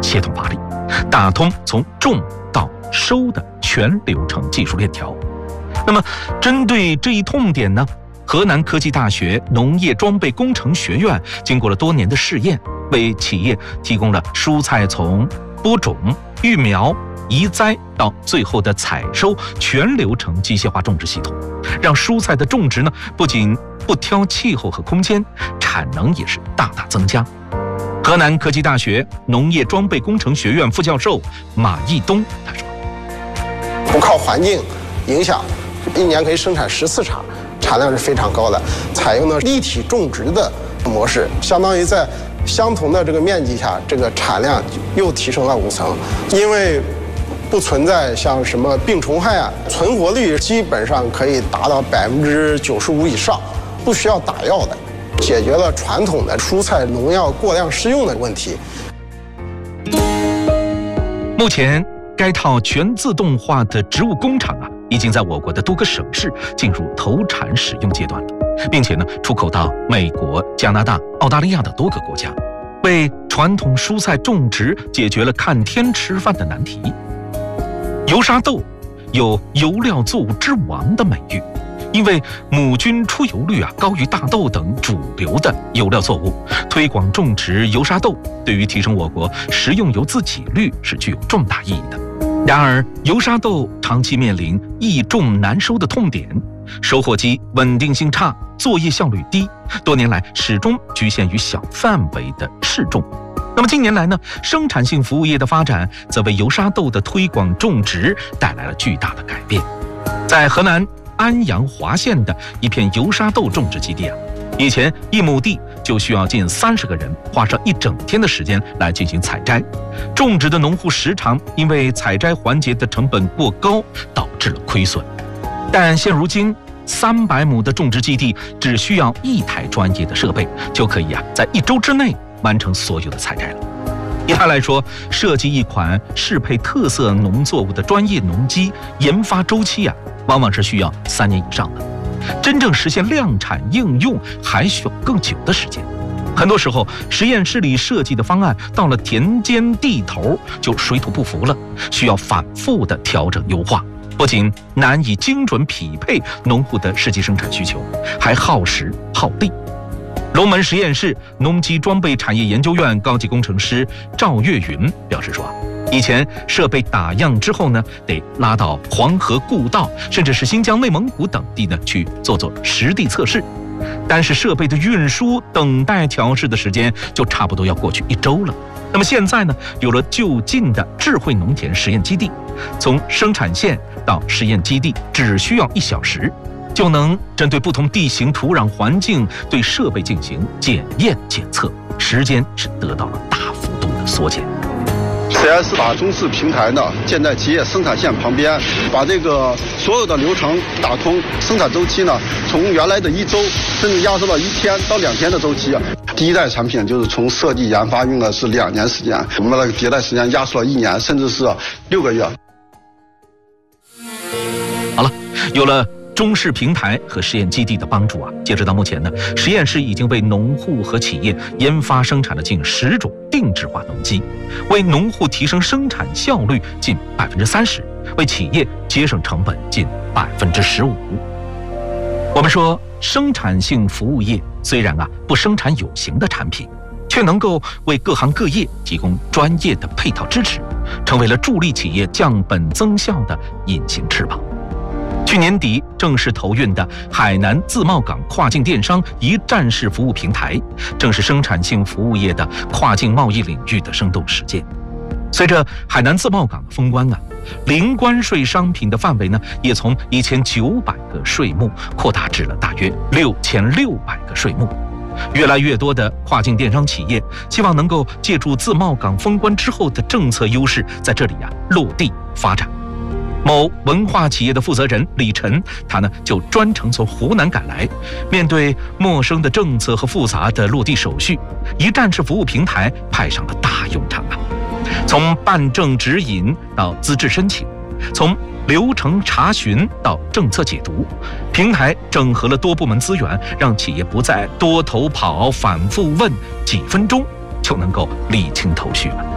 协同发力，打通从种到收的全流程技术链条。那么针对这一痛点呢，河南科技大学农业装备工程学院经过了多年的试验，为企业提供了蔬菜从播种、育苗、移栽到最后的采收全流程机械化种植系统，让蔬菜的种植呢不仅不挑气候和空间，产能也是大大增加。河南科技大学农业装备工程学院副教授马义东他说：“ 不靠环境影响，一年可以生产14场，产量是非常高的。采用了立体种植的模式，相当于在相同的这个面积下，这个产量又提升了5层。因为不存在像什么病虫害啊，存活率基本上可以达到95%以上，不需要打药的，解决了传统的蔬菜农药过量施用的问题。” 目前，该套全自动化的植物工厂已经在我国的多个省市进入投产使用阶段了，并且呢出口到美国、加拿大、澳大利亚的多个国家，为传统蔬菜种植解决了看天吃饭的难题。油沙豆有油料作物之王的美誉，因为母菌出油率高于大豆等主流的油料作物，推广种植油沙豆对于提升我国食用油自给率是具有重大意义的。然而，油沙豆长期面临易种难收的痛点，收获机稳定性差，作业效率低，多年来始终局限于小范围的试种。那么近年来呢，生产性服务业的发展则为油沙豆的推广种植带来了巨大的改变。在河南安阳华县的一片油沙豆种植基地以前1亩地就需要近30个人花上1整天的时间来进行采摘，种植的农户时常因为采摘环节的成本过高，导致了亏损。但现如今300亩的种植基地只需要1台专业的设备，就可以在1周之内完成所有的采摘了。一般来说，设计一款适配特色农作物的专业农机，研发周期往往是需要3年以上的。真正实现量产应用还需要更久的时间。很多时候，实验室里设计的方案到了田间地头就水土不服了，需要反复的调整优化，不仅难以精准匹配农户的实际生产需求，还耗时耗力。龙门实验室农机装备产业研究院高级工程师赵月云表示说，以前设备打样之后呢，得拉到黄河、固道，甚至是新疆、内蒙古等地呢去做实地测试。但是设备的运输、等待调试的时间就差不多要过去1周了。那么现在呢，有了就近的智慧农田实验基地，从生产线到实验基地只需要1小时，就能针对不同地形、土壤环境对设备进行检验检测，时间是得到了大幅度的缩减。 实验室把中式平台呢建在企业生产线旁边，把这个所有的流程打通，生产周期呢从原来的1周甚至压缩到1天到2天的周期。第一代产品就是从设计研发用的是2年时间，我们的迭代时间压缩了1年，甚至是6个月。 好了，有了中式平台和实验基地的帮助截止到目前呢，实验室已经为农户和企业研发生产了近10种定制化农机，为农户提升生产效率近30%，为企业节省成本近15%。我们说，生产性服务业虽然不生产有形的产品，却能够为各行各业提供专业的配套支持，成为了助力企业降本增效的隐形翅膀。去年底正式投运的海南自贸港跨境电商一站式服务平台，正是生产性服务业的跨境贸易领域的生动实践。随着海南自贸港的封关零关税商品的范围呢，也从1900个税目扩大至了大约6600个税目。越来越多的跨境电商企业希望能够借助自贸港封关之后的政策优势，在这里落地发展。某文化企业的负责人李晨，他呢就专程从湖南赶来，面对陌生的政策和复杂的落地手续，一站式服务平台派上了大用场从办证指引到资质申请，从流程查询到政策解读，平台整合了多部门资源，让企业不再多头跑、反复问，几分钟就能够理清头绪了。